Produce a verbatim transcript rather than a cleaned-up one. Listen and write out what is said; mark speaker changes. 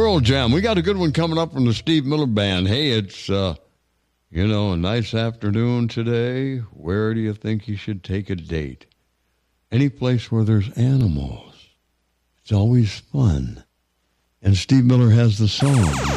Speaker 1: Pearl Jam. We got a good one coming up from the Steve Miller Band. Hey, it's, uh, you know, a nice afternoon today. Where do you think you should take a date? Any place where there's animals. It's always fun. And Steve Miller has the song.